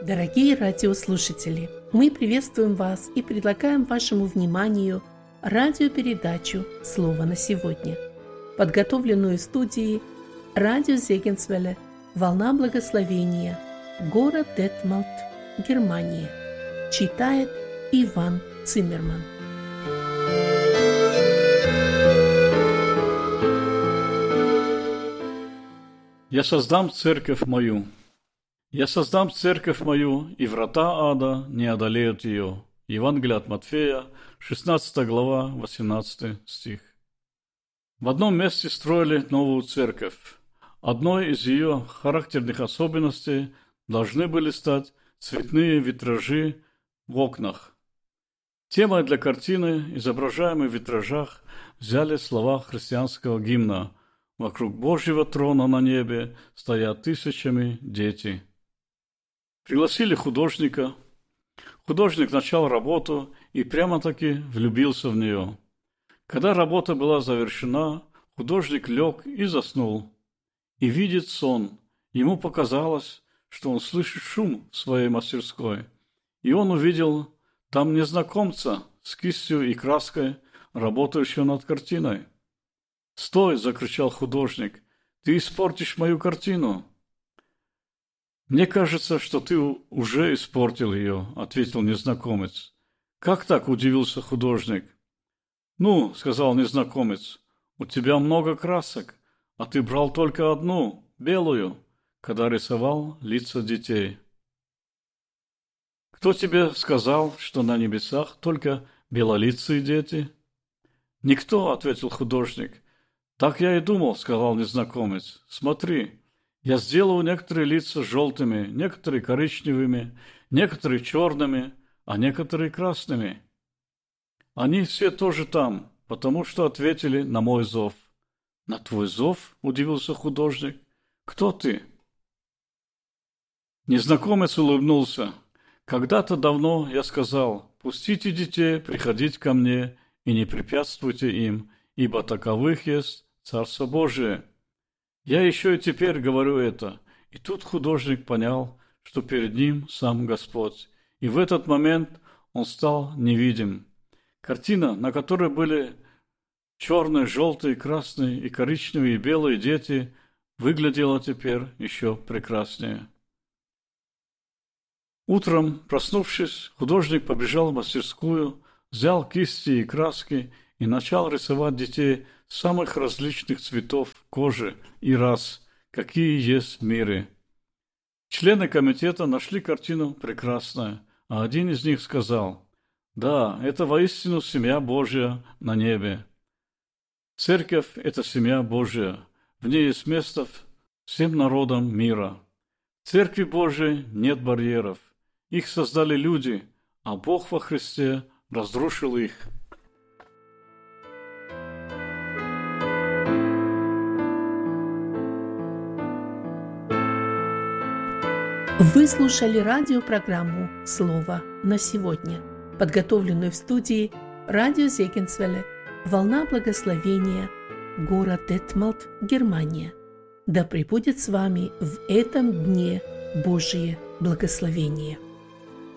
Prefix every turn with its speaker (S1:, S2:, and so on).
S1: Дорогие радиослушатели, мы приветствуем вас и предлагаем вашему вниманию радиопередачу «Слово на сегодня», подготовленную студией радио Зегенсвелле «Волна благословения», город Детмалт, Германия. Читает Иван Циммерман.
S2: «Я создам церковь мою. Я создам церковь мою, и врата ада не одолеют ее». Евангелие от Матфея, 16 глава, 18 стих. В одном месте строили новую церковь. Одной из ее характерных особенностей должны были стать цветные витражи в окнах. Темой для картины, изображаемой в витражах, взяли слова христианского гимна: «Вокруг Божьего трона на небе стоят тысячами дети». Пригласили художника. Художник начал работу и прямо-таки влюбился в нее. Когда работа была завершена, художник лег и заснул. И видит сон. Ему показалось, что он слышит шум в своей мастерской. И он увидел там незнакомца с кистью и краской, работающего над картиной. «Стой!» – закричал художник. «Ты испортишь мою картину!» «Мне кажется, что ты уже испортил ее», – ответил незнакомец. «Как так?» – удивился художник. «Ну, – сказал незнакомец, – у тебя много красок, а ты брал только одну, белую, когда рисовал лица детей». «Кто тебе сказал, что на небесах только белолицые дети?» «Никто», – ответил художник. «Так я и думал», – сказал незнакомец. «Смотри, я сделал некоторые лица желтыми, некоторые коричневыми, некоторые черными, а некоторые красными. Они все тоже там, потому что ответили на мой зов». «На твой зов?» – удивился художник. «Кто ты?» Незнакомец улыбнулся. «Когда-то давно я сказал: пустите детей приходить ко мне и не препятствуйте им, ибо таковых есть Царство Божие. Я еще и теперь говорю это». И тут художник понял, что перед ним сам Господь. И в этот момент он стал невидим. Картина, на которой были черные, желтые, красные и коричневые и белые дети, выглядела теперь еще прекраснее. Утром, проснувшись, художник побежал в мастерскую, взял кисти и краски и начал рисовать детей самых различных цветов кожи и рас, какие есть в мире. Члены комитета нашли картину прекрасной, а один из них сказал: «Да, это воистину семья Божья на небе». Церковь – это семья Божья, в ней есть место всем народам мира. В Церкви Божьей нет барьеров, их создали люди, а Бог во Христе разрушил их.
S1: Вы слушали радиопрограмму «Слово на сегодня», подготовленную в студии радио Зегенсвелле «Волна благословения», город Детмалт, Германия. Да пребудет с вами в этом дне Божие благословение.